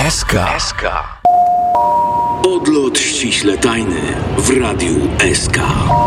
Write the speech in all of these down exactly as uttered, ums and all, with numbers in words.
S K. S K. Odlot ściśle tajny w Radiu S K.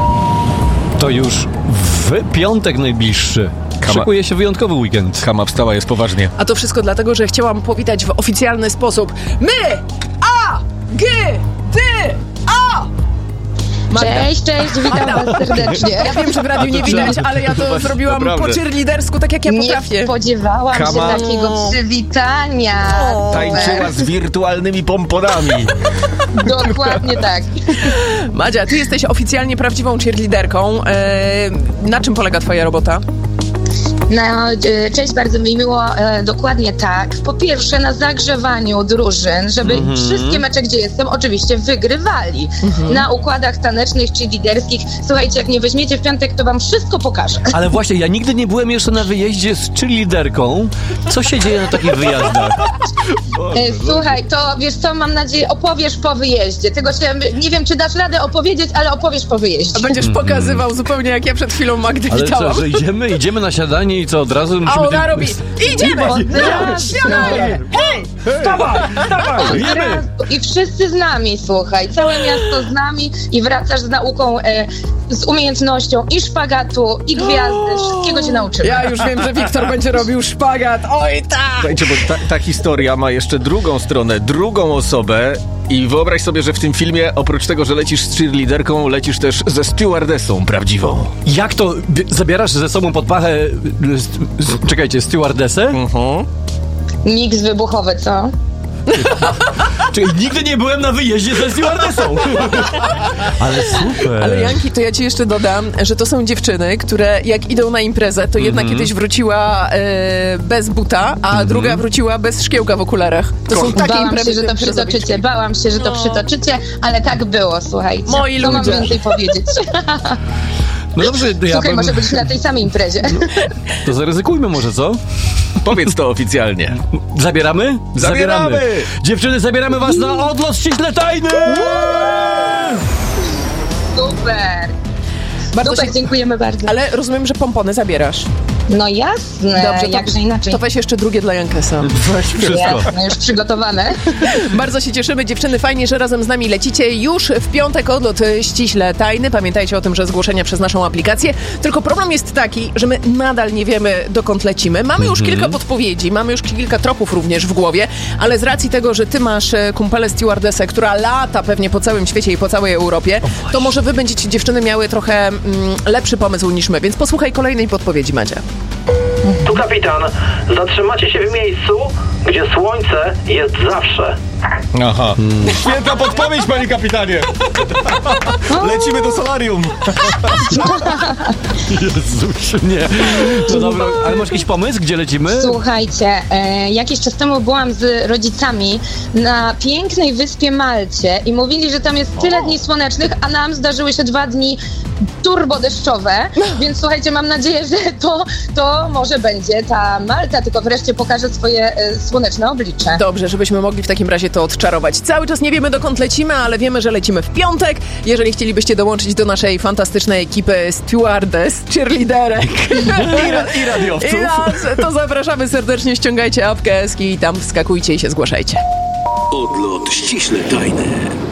To już w piątek najbliższy. Szykuje się wyjątkowy weekend. Kama wstała, jest poważnie. A to wszystko dlatego, że chciałam powitać w oficjalny sposób. My! A! G! Ty! A! Magda. Cześć, cześć, witam was serdecznie. Ja wiem, że w radiu nie widać, ale ja to zrobiłam naprawdę. po cheerleadersku, tak jak ja potrafię. Nie spodziewałam Kama. się takiego przywitania. Tańczyła z wirtualnymi pomponami. Dokładnie tak. Madzia, ty jesteś oficjalnie prawdziwą cheerleaderką. Eee, na czym polega twoja robota? No, e, cześć, bardzo mi miło. E, dokładnie tak. Po pierwsze na zagrzewaniu drużyn, żeby Mhm. wszystkie mecze, gdzie jestem, oczywiście wygrywali. Mhm. Na układach tanecznych czy liderskich. Słuchajcie, jak nie weźmiecie w piątek, to wam wszystko pokażę. Ale właśnie, ja nigdy nie byłem jeszcze na wyjeździe z cheerleaderką. Co się dzieje na takich wyjazdach? E, Słuchaj, to wiesz co, mam nadzieję, opowiesz po wyjeździe. Tego się, nie wiem, czy dasz radę opowiedzieć, ale opowiesz po wyjeździe. A będziesz pokazywał zupełnie jak ja przed chwilą Magdę Ale co, witałam. że idziemy, idziemy na siadanie i co, od razu A musimy... ona robi, idziemy! Od razu. Śniadanie! Hej! Dawaj, dawaj, Od jemy! razu. I wszyscy z nami, słuchaj. Całe miasto z nami i wracasz z nauką, e, z umiejętnością i szpagatu, i gwiazdy. Wszystkiego cię nauczymy. Ja już wiem, że Wiktor będzie robił szpagat. Oj, tak! Słuchajcie, bo ta, ta historia ma jeszcze drugą stronę, drugą osobę i wyobraź sobie, że w tym filmie oprócz tego, że lecisz z cheerleaderką, lecisz też ze stewardessą prawdziwą. Jak to? b- Zabierasz ze sobą pod pachę... y, s- s- Czekajcie, stewardessę? Mhm. Miks wybuchowy, co? Czyli nigdy nie byłem na wyjeździe ze stewardessą. Ale super. Ale Janki, to ja ci jeszcze dodam, że to są dziewczyny, które jak idą na imprezę, to jedna kiedyś wróciła e, bez buta, a druga wróciła bez szkiełka w okularach. To są takie Bałam imprezy. się, że to przytoczycie, bałam się, że to No. przytoczycie, ale tak było, słuchajcie. Moi Co mam ludzie. więcej powiedzieć? No dobrze, to ja Słuchaj, bym... może być na tej samej imprezie. To zaryzykujmy może, co? Powiedz to oficjalnie. Zabieramy? Zabieramy! Dziewczyny, zabieramy was na odlot ściśle tajny! Super. Bardzo Super, się... dziękujemy bardzo. Ale rozumiem, że pompony zabierasz. No jasne, Dobrze, to, jakże inaczej. to weź jeszcze drugie dla Jankesa. Weź wszystko. Jasne, już przygotowane. Bardzo się cieszymy, dziewczyny, fajnie, że razem z nami lecicie. Już w piątek odlot y, ściśle tajny. Pamiętajcie o tym, że zgłoszenia przez naszą aplikację. Tylko problem jest taki, że my nadal nie wiemy, dokąd lecimy. Mamy już kilka podpowiedzi, mamy już kilka tropów również w głowie, ale z racji tego, że ty masz e, kumpelę stewardessę, która lata pewnie po całym świecie i po całej Europie, to może wy będziecie, dziewczyny, miały trochę mm, lepszy pomysł niż my, więc posłuchaj kolejnej podpowiedzi, Madzia. Tu kapitan. Zatrzymacie się w miejscu, gdzie słońce jest zawsze. Aha. Świetna podpowiedź, panie kapitanie. Lecimy do solarium. Jezus, nie. No dobra, ale masz jakiś pomysł, gdzie lecimy? Słuchajcie, e, jakiś czas temu byłam z rodzicami na pięknej wyspie Malcie i mówili, że tam jest tyle dni słonecznych, a nam zdarzyły się dwa dni turbodeszczowe, więc słuchajcie, mam nadzieję, że to, to może będzie ta Malta, tylko wreszcie pokaże swoje e, słoneczne oblicze. Dobrze, żebyśmy mogli w takim razie to odczarować. Cały czas nie wiemy, dokąd lecimy, ale wiemy, że lecimy w piątek. Jeżeli chcielibyście dołączyć do naszej fantastycznej ekipy stewardess, cheerleaderek I, ra- i radiowców. i nas, to zapraszamy serdecznie, ściągajcie apkę Eski i tam wskakujcie i się zgłaszajcie. Odlot ściśle tajny.